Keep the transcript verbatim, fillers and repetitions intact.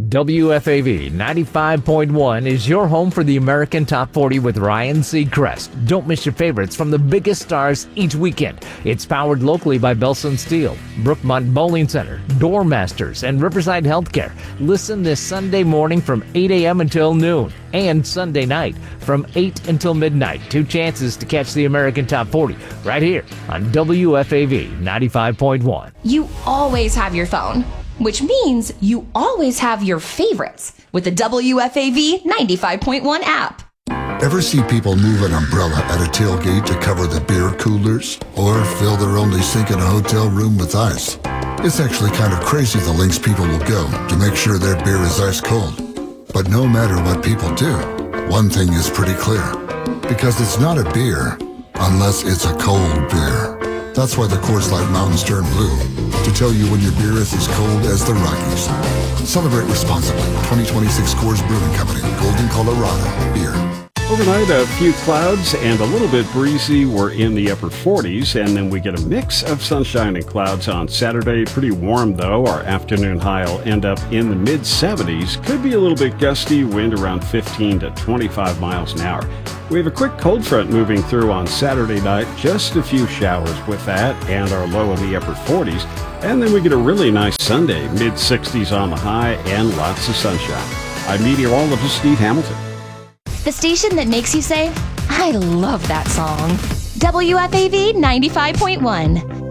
W F A V ninety-five point one is your home for the American Top forty with Ryan Seacrest. Don't miss your favorites from the biggest stars each weekend. It's powered locally by Belson Steel, Brookmont Bowling Center, Doormasters, and Riverside Healthcare. Listen this Sunday morning from eight a.m. until noon and Sunday night from eight until midnight. Two chances to catch the American Top forty right here on W F A V ninety-five point one. You always have your phone, which means you always have your favorites with the W F A V ninety-five point one app. Ever see people move an umbrella at a tailgate to cover the beer coolers? Or fill their only sink in a hotel room with ice? It's actually kind of crazy the lengths people will go to make sure their beer is ice cold. But no matter what people do, one thing is pretty clear. Because it's not a beer unless it's a cold beer. That's why the Coors Light Mountains turn blue, to tell you when your beer is as cold as the Rockies. Celebrate responsibly. twenty twenty-six Coors Brewing Company, Golden, Colorado. Beer. Overnight, a few clouds and a little bit breezy. We're in the upper forties, and then we get a mix of sunshine and clouds on Saturday. Pretty warm, though. Our afternoon high will end up in the mid seventies. Could be a little bit gusty, wind around fifteen to twenty-five miles an hour. We have a quick cold front moving through on Saturday night. Just a few showers with that, and our low in the upper forties. And then we get a really nice Sunday, mid sixties on the high, and lots of sunshine. I'm meteorologist Steve Hamilton. The station that makes you say, I love that song. W F A V ninety-five point one.